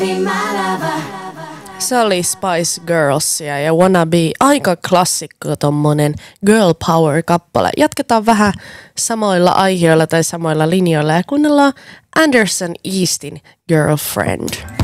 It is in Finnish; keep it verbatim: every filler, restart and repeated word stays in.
Se oli Spice Girlsia ja Wanna Be, aika klassikko tommonen girl power kappale. Jatketaan vähän samoilla aiheilla tai samoilla linjoilla ja kuunnellaan Anderson Eastin Girlfriend.